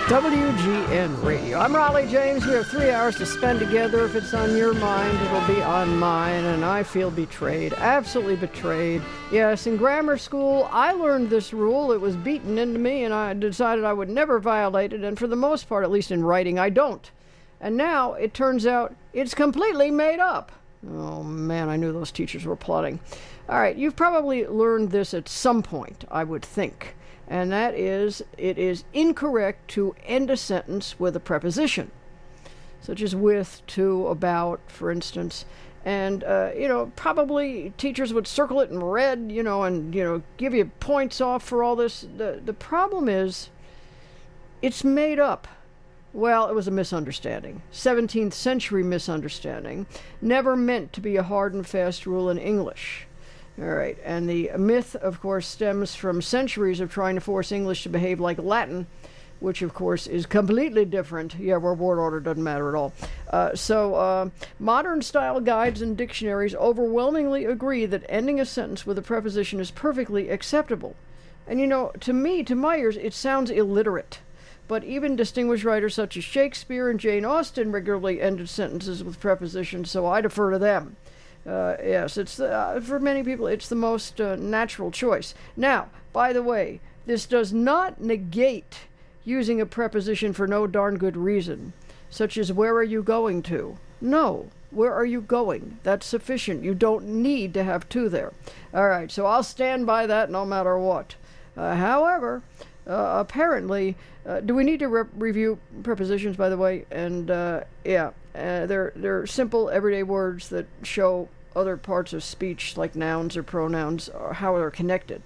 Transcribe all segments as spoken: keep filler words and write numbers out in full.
W G N Radio. I'm Raleigh James. We have three hours to spend together. If it's on your mind, it'll be on mine, and I feel betrayed. Absolutely betrayed. Yes, in grammar school, I learned this rule. It was beaten into me, and I decided I would never violate it, and for the most part, at least in writing, I don't. And now, it turns out, it's completely made up. Oh, man, I knew those teachers were plotting. All right, you've probably learned this at some point, I would think. And that is, it is incorrect to end a sentence with a preposition, such as with, to, about, for instance. And, uh, you know, probably teachers would circle it in red, you know, and, you know, give you points off for all this. The, the problem is, it's made up. Well, it was a misunderstanding. seventeenth century misunderstanding. Never meant to be a hard and fast rule in English. All right, and the myth, of course, stems from centuries of trying to force English to behave like Latin, which, of course, is completely different. Yeah, where word order doesn't matter at all. Uh, so, uh, modern-style guides and dictionaries overwhelmingly agree that ending a sentence with a preposition is perfectly acceptable. And, you know, to me, to my ears, it sounds illiterate. But even distinguished writers such as Shakespeare and Jane Austen regularly ended sentences with prepositions, so I defer to them. Uh, yes, it's the, uh, for many people, it's the most uh, natural choice. Now, by the way, this does not negate using a preposition for no darn good reason, such as where are you going to? No, where are you going? That's sufficient. You don't need to have to there. All right, so I'll stand by that no matter what. Uh, however, uh, apparently, uh, do we need to re- review prepositions, by the way? And uh, yeah, uh, they're they're simple everyday words that show other parts of speech, like nouns or pronouns, or how they're connected.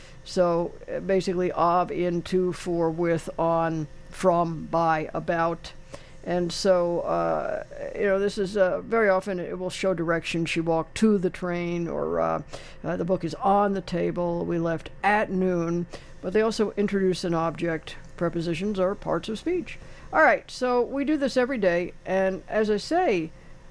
So uh, basically, of, in, to, for, with, on, from, by, about. And so, uh, you know, this is uh, very often it will show direction. She walked to the train, or uh, uh, the book is on the table. We left at noon. But they also introduce an object. Prepositions are parts of speech. All right, so we do this every day. And as I say,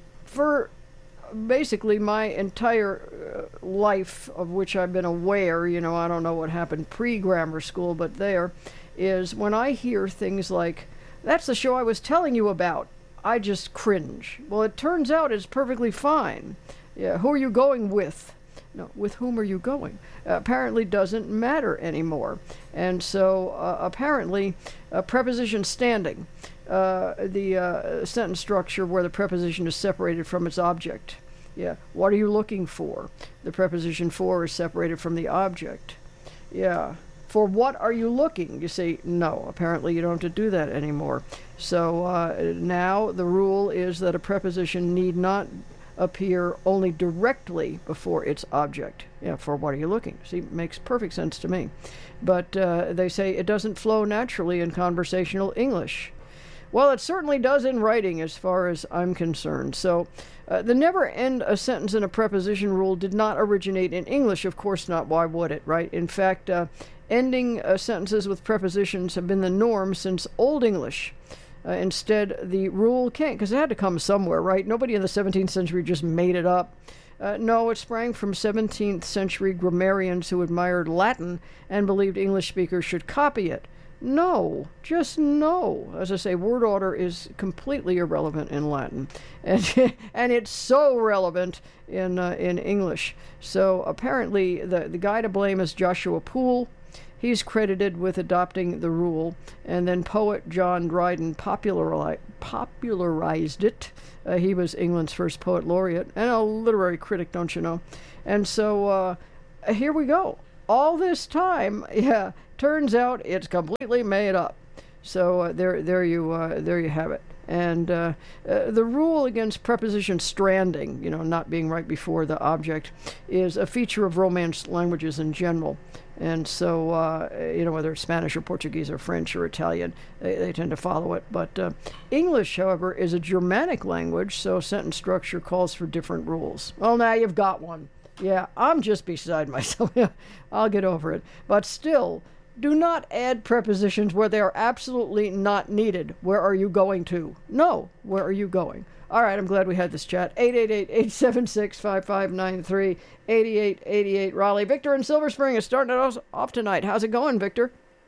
for basically my entire uh, life of which I've been aware, you know, I don't know what happened pre-grammar school, but there is when I hear things like, that's the show I was telling you about, I just cringe. Well, it turns out it's perfectly fine. Yeah, who are you going with? No, with whom are you going? Uh, apparently doesn't matter anymore. And so uh, apparently uh, preposition standing, uh, the uh, sentence structure where the preposition is separated from its object. Yeah, what are you looking for? The preposition for is separated from the object. Yeah. For what are you looking? You say, no, apparently you don't have to do that anymore. So uh, now the rule is that a preposition need not appear only directly before its object. Yeah, for what are you looking? See, makes perfect sense to me. But uh, they say it doesn't flow naturally in conversational English. Well, it certainly does in writing as far as I'm concerned. So uh, the never end a sentence in a preposition rule did not originate in English. Of course not. Why would it, right? In fact, uh, ending uh, sentences with prepositions have been the norm since Old English. Uh, instead, the rule can't, because it had to come somewhere, right? Nobody in the seventeenth century just made it up. Uh, no, it sprang from seventeenth century grammarians who admired Latin and believed English speakers should copy it. No, just no. As I say, word order is completely irrelevant in Latin, and and it's so relevant in uh, in English. So apparently, the the guy to blame is Joshua Poole. He's credited with adopting the rule, and then poet John Dryden populari- popularized it. Uh, he was England's first poet laureate, and a literary critic, don't you know? And so uh, here we go. All this time, yeah, turns out it's completely made up. So uh, there, there you, uh, there you have it. And uh, uh, the rule against preposition stranding, you know, not being right before the object, is a feature of Romance languages in general. And so, uh, you know, whether it's Spanish or Portuguese or French or Italian, they, they tend to follow it. But uh, English, however, is a Germanic language, so sentence structure calls for different rules. Well, now you've got one. Yeah, I'm just beside myself. I'll get over it. But still, do not add prepositions where they are absolutely not needed. Where are you going to? No, where are you going? All right, I'm glad we had this chat. eight eight eight, eight seven six, five five nine three, eight eight eight eight, Raleigh. Victor in Silver Spring is starting us off tonight. How's it going, Victor?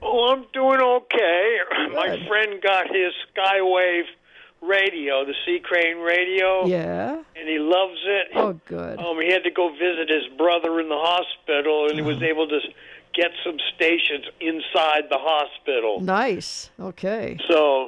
Oh, I'm doing okay. Good. My friend got his Skywave radio, the Sea Crane radio. Yeah. And he loves it. Oh, good. Um, he had to go visit his brother in the hospital, and he was able to get some stations inside the hospital. Nice. Okay. So,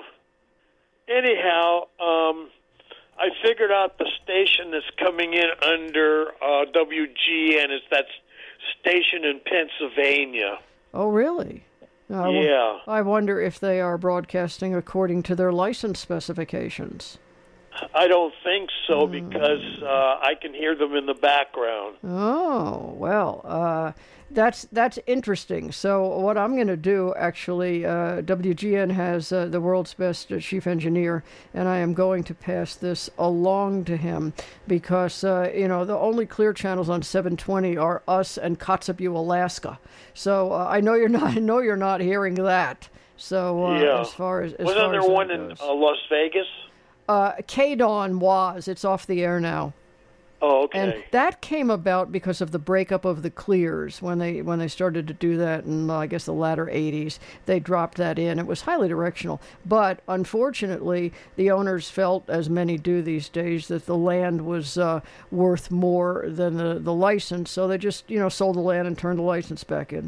anyhow, um, I figured out the station that's coming in under uh, W G N is that station in Pennsylvania. Oh, really? I w- Yeah. I wonder if they are broadcasting according to their license specifications. I don't think so because uh, I can hear them in the background. Oh, well, uh, that's that's interesting. So what I'm going to do, actually, uh, W G N has uh, the world's best uh, chief engineer, and I am going to pass this along to him because, uh, you know, the only clear channels on seven twenty are us and Kotzebue, Alaska. So uh, I know you're not. I know you're not hearing that. So uh, Yeah. as far as as Wasn't far there as that one in goes. uh, Las Vegas? Uh, K-Dawn was. It's off the air now. Oh, okay. And that came about because of the breakup of the Clears when they when they started to do that in uh, I guess the latter eighties. They dropped that in. It was highly directional, but unfortunately, the owners felt, as many do these days, that the land was uh, worth more than the the license. So they just you know sold the land and turned the license back in.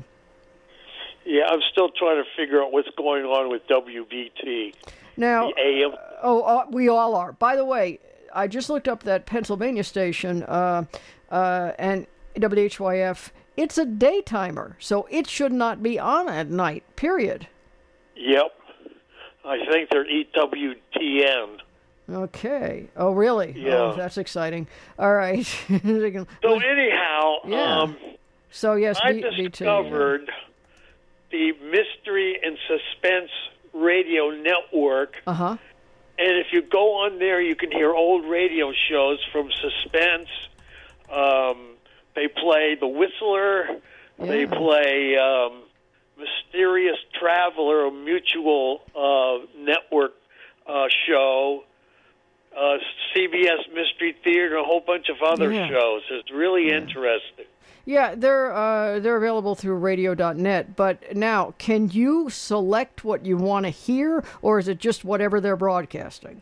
Yeah, I'm still trying to figure out what's going on with W B T. Now, The A M. oh, uh, we all are. By the way, I just looked up that Pennsylvania station, uh, uh, and W H Y F. It's a daytimer, so it should not be on at night. Period. Yep. I think they're E W T N. Okay. Oh, really? Yeah. Oh, that's exciting. All right. So anyhow, Yeah. um, so yes, I B- BT, discovered the Mystery and Suspense Radio Network. Uh huh. And if you go on there, you can hear old radio shows from Suspense. Um, they play The Whistler. They Yeah. play um, Mysterious Traveler, a mutual uh, network uh, show. Uh, C B S Mystery Theater, a whole bunch of other Yeah. shows. It's really interesting. Yeah, they're uh, they're available through radio dot net. But now, can you select what you want to hear, or is it just whatever they're broadcasting?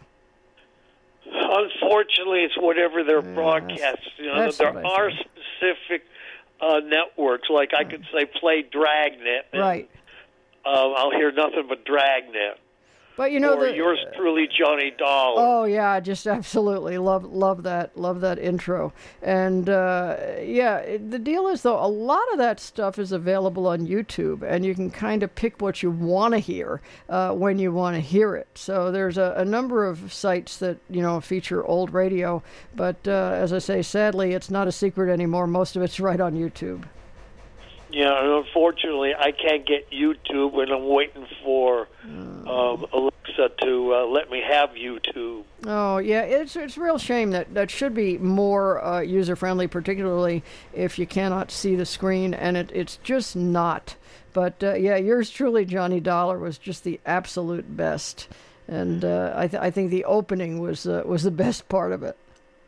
Unfortunately, it's whatever they're Yeah, broadcasting. You know, that's there what I are think. specific uh, networks, like I could say play Dragnet. And, Right. Uh, I'll hear nothing but Dragnet. But you know or the yours truly, Johnny Dollar. Oh yeah, just absolutely love love that love that intro. And uh, yeah, it- the deal is though a lot of that stuff is available on YouTube, and you can kind of pick what you want to hear uh, when you want to hear it. So there's a, a number of sites that you know feature old radio, but uh, as I say, sadly, it's not a secret anymore. Most of it's right on YouTube. Yeah, and unfortunately, I can't get YouTube, and I'm waiting for um, Alexa to uh, let me have YouTube. Oh yeah, it's it's a real shame that that should be more uh, user friendly, particularly if you cannot see the screen, and it it's just not. But uh, yeah, yours truly, Johnny Dollar, was just the absolute best, and uh, I th- I think the opening was uh, was the best part of it.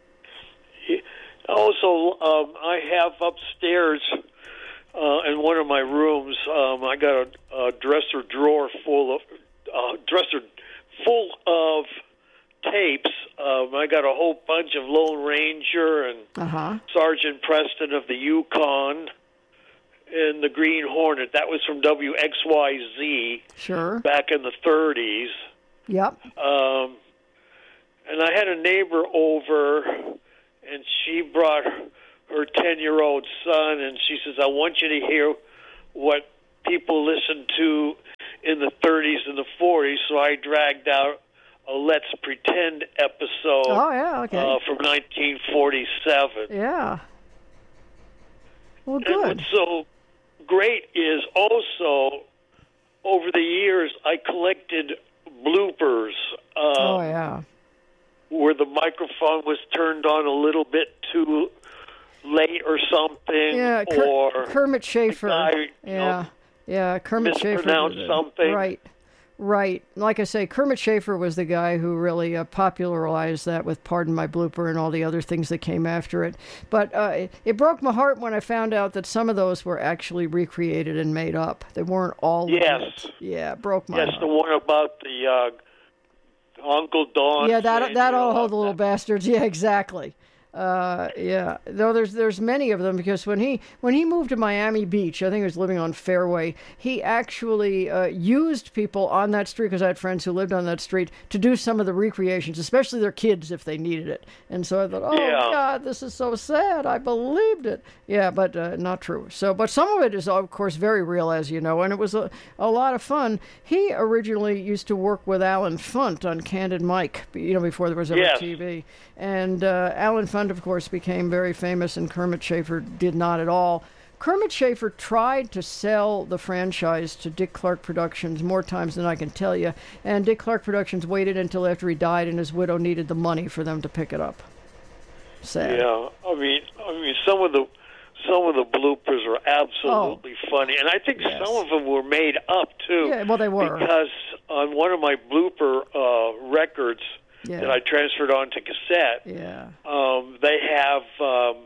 Also, um, I have upstairs uh, in one of my rooms. Um, I got a, a dresser drawer full of uh, dresser full of tapes. Um, I got a whole bunch of Lone Ranger and Uh huh. Sergeant Preston of the Yukon and the Green Hornet. That was from W X Y Z Sure. back in the thirties. Yep. Um, and I had a neighbor over, and she brought her ten-year-old son, and she says, I want you to hear what people listened to in the thirties and the forties. So I dragged out a Let's Pretend episode Oh yeah. Okay. uh, from nineteen forty-seven. yeah. Well, And good. what's so great is also, over the years, I collected bloopers. Um, Oh yeah. where the microphone was turned on a little bit too late or something, Yeah. Ker- or Kermit Schaefer. guy, you yeah. know, Yeah. Kermit Schaefer. mispronounced did it. something. Right. Right. Like I say, Kermit Schaefer was the guy who really uh, popularized that with Pardon My Blooper and all the other things that came after it. But uh, it, it broke my heart when I found out that some of those were actually recreated and made up. They weren't all Yes. legit. Yeah, it broke my Yes, heart. the one about the uh, Uncle Don. Yeah, that saying, that you know, all the little bastards. Yeah, exactly. Uh, yeah, though there's there's many of them because when he when he moved to Miami Beach, I think he was living on Fairway. He actually uh, used people on that street because I had friends who lived on that street to do some of the recreations, especially their kids if they needed it. And so I thought, oh Yeah. God, this is so sad. I believed it. Yeah, but uh, not true. So, but some of it is of course very real, as you know, and it was a a lot of fun. He originally used to work with Alan Funt on Candid Mike, you know, before there was ever Yes. T V. And uh, Alan Funt, of course, became very famous, and Kermit Schaefer did not at all. Kermit Schaefer tried to sell the franchise to Dick Clark Productions more times than I can tell you, and Dick Clark Productions waited until after he died and his widow needed the money for them to pick it up. Sad. Yeah, I mean, I mean, some of the some of the bloopers are absolutely funny, and I think Yes. some of them were made up too. Yeah, well, they were. Because on one of my blooper uh, records Yeah. that I transferred onto cassette, Yeah. um, they have um,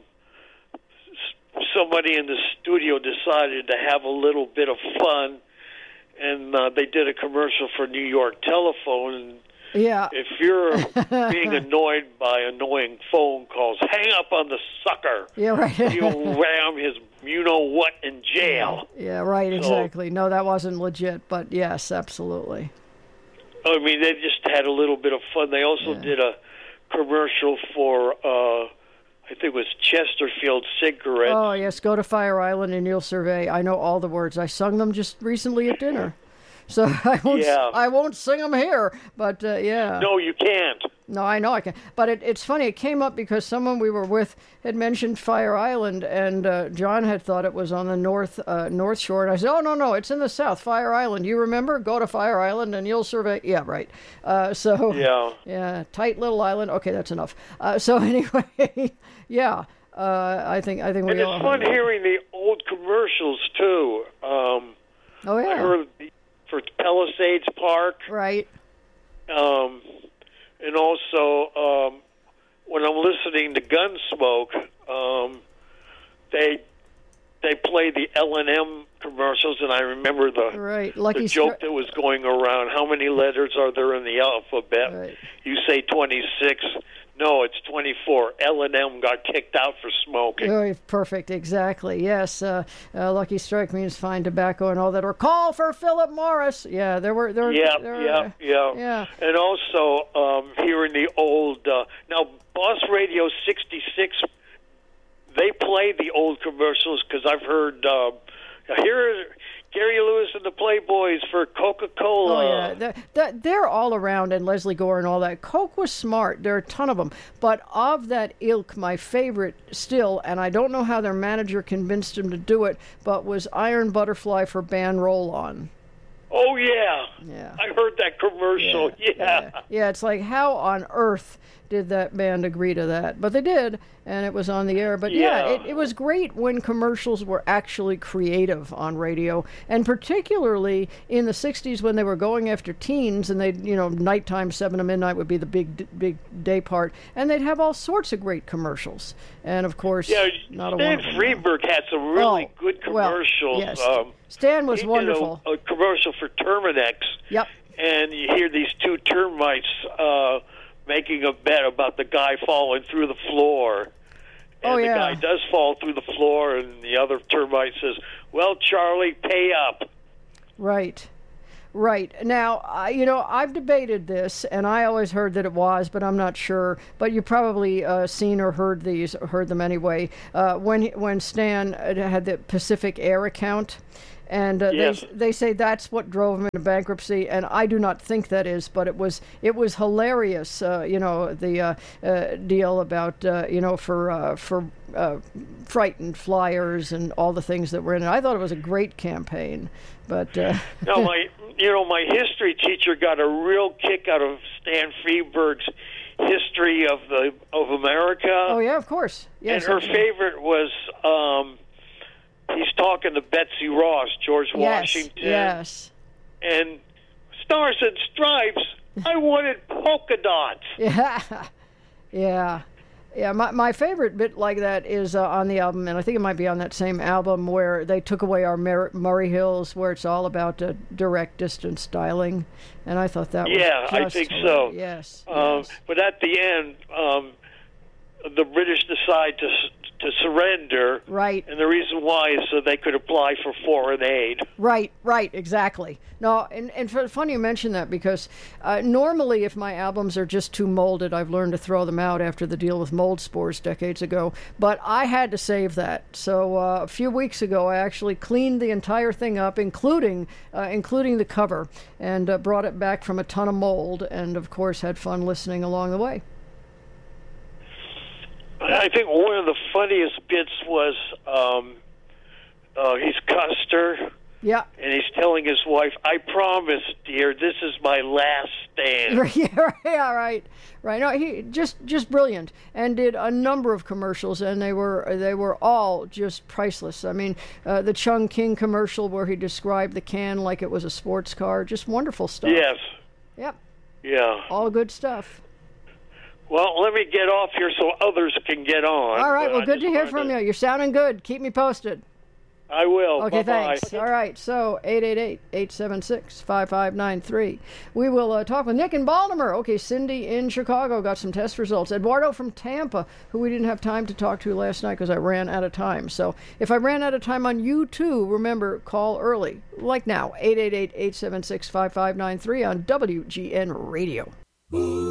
s- somebody in the studio decided to have a little bit of fun, and uh, they did a commercial for New York Telephone. And Yeah. if you're being annoyed by annoying phone calls, hang up on the sucker. Yeah, right. You'll ram his you-know-what in jail. Yeah, right, So- exactly. No, that wasn't legit, but yes, absolutely. I mean, they just had a little bit of fun. They also Yeah. did a commercial for, uh, I think it was Chesterfield cigarettes. Oh, yes, go to Fire Island and you'll survey. I know all the words. I sung them just recently at dinner. So I won't Yeah. I won't sing them here, but uh, yeah. No, you can't. No, I know I can. But it, it's funny. It came up because someone we were with had mentioned Fire Island, and uh, John had thought it was on the north uh, North Shore. And I said, "Oh no, no, it's in the south. Fire Island. You remember? Go to Fire Island, and you'll survey." Yeah, right. Uh, so Yeah. yeah, tight little island. Okay, that's enough. Uh, so anyway, yeah. Uh, I think I think we And all it's fun heard it. hearing the old commercials, too. Um, Oh yeah. I heard the, for Palisades Park, Right. um, and also um, when I'm listening to Gunsmoke, um, they they play the L and M commercials, and I remember the Right. the Lucky joke Stri- that was going around. How many letters are there in the alphabet? Right. You say twenty-six. No, it's twenty-four. L and M got kicked out for smoking. Oh, perfect, exactly. Yes, uh, uh, Lucky Strike means fine tobacco and all that. Or call for Philip Morris. Yeah, there were there. Were, Yeah, there were, yeah, yeah, yeah. And also, um, hearing the old uh, now Boss Radio sixty-six, they play the old commercials because I've heard uh, here Gary Lewis and the Playboys for Coca-Cola. Oh yeah, they're, they're- they're all around, and Leslie Gore and all that. Coke was smart. There are a ton of them, but of that ilk, my favorite still, and I don't know how their manager convinced him to do it, but was Iron Butterfly for Band Roll On. Oh yeah, Yeah. I heard that commercial. Yeah, yeah. Yeah, it's like, how on earth did that band agree to that? But they did, and it was on the air. But yeah, Yeah. it, it was great when commercials were actually creative on radio, and particularly in the sixties when they were going after teens, and they'd, you know, nighttime, seven to midnight would be the big, big day part, and they'd have all sorts of great commercials. And of course, yeah. not a Stan one of them. Freeberg had some really Oh, good well, commercials. yes. Um, Stan was he did wonderful. a, a commercial for Terminex. Yep. And you hear these two termites uh, making a bet about the guy falling through the floor. And Oh, the yeah. guy does fall through the floor, and the other termite says, "Well, Charlie, pay up." Right. Right. Now, I, you know, I've debated this, and I always heard that it was, but I'm not sure. But you probably uh, seen or heard these, or heard them anyway. Uh, when he- when Stan uh, had the Pacific Air account, and uh, Yes. they they say that's what drove him into bankruptcy, and I do not think that is. But it was it was hilarious. Uh, you know, the uh, uh, deal about uh, you know for uh, for uh, frightened flyers and all the things that were in it. I thought it was a great campaign, but. Uh, Now, my you know my history teacher got a real kick out of Stan Freeberg's history of the of America. Oh yeah, of course. Yes. and her favorite was um, he's talking to Betsy Ross, George Yes. Washington. Yes. And Stars and Stripes. I wanted polka dots. Yeah, yeah. Yeah, my, my favorite bit like that is uh, on the album, and I think it might be on that same album, where they took away our Mer- Murray Hills, where it's all about uh, direct distance styling, and I thought that was yeah, just I think hilarious. so. Yes, um, yes. But at the end, um, the British decide to to surrender, Right. And the reason why is so they could apply for foreign aid. Right, right, exactly. No, and, and for, funny you mention that, because uh, normally if my albums are just too molded, I've learned to throw them out after the deal with mold spores decades ago. But I had to save that. So uh, a few weeks ago, I actually cleaned the entire thing up, including uh, including the cover, and uh, brought it back from a ton of mold, and of course had fun listening along the way. I think one of the funniest bits was um, uh, he's Custer. Yeah. And he's telling his wife, "I promise, dear, this is my last stand." yeah, yeah, right, right. No, he just just brilliant, and did a number of commercials, and they were they were all just priceless. I mean, uh, the Chung King commercial where he described the can like it was a sports car, just wonderful stuff. Yes. Yep. Yeah. All good stuff. Well, let me get off here so others can get on. All right. Well, I good to just hear wanted from to- you. You're sounding good. Keep me posted. I will. Okay, Bye-bye. thanks. All right, so eight eight eight, eight seven six, five five nine three. We will uh, talk with Nick in Baltimore. Okay, Cindy in Chicago got some test results. Eduardo from Tampa, who we didn't have time to talk to last night because I ran out of time. So if I ran out of time on you too, remember, call early, like now, eight eight eight, eight seven six, five five nine three on W G N Radio.